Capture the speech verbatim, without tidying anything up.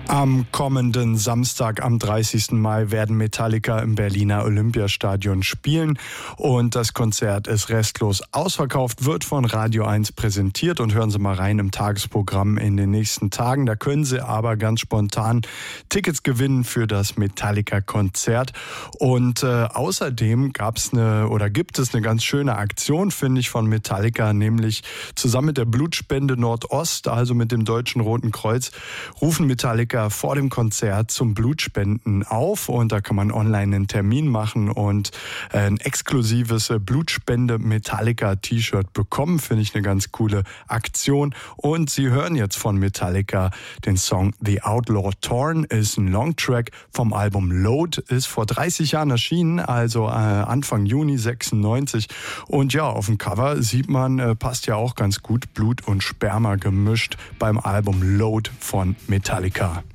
Am kommenden Samstag, am dreißigsten Mai, werden Metallica im Berliner Olympiastadion spielen und das Konzert ist restlos ausverkauft, wird von Radio eins präsentiert und hören Sie mal rein im Tagesprogramm in den nächsten Tagen. Da können Sie aber ganz spontan Tickets gewinnen für das Metallica-Konzert und äh, außerdem gab es eine oder gibt es eine ganz schöne Aktion, finde ich, von Metallica, nämlich zusammen mit der Blutspende Nordost, also mit dem Deutschen Roten Kreuz, rufen Metallica vor dem Konzert zum Blutspenden auf und da kann man online einen Termin machen und ein exklusives Blutspende-Metallica-T-Shirt bekommen. Finde ich eine ganz coole Aktion. Und Sie hören jetzt von Metallica den Song The Outlaw Torn, ist ein Longtrack vom Album Load, ist vor dreißig Jahren erschienen, also äh, Anfang Juni sechsundneunzig. Und ja, auf dem Cover sieht man, äh, passt ja auch ganz gut, Blut und Sperma gemischt beim Album Load von Metallica.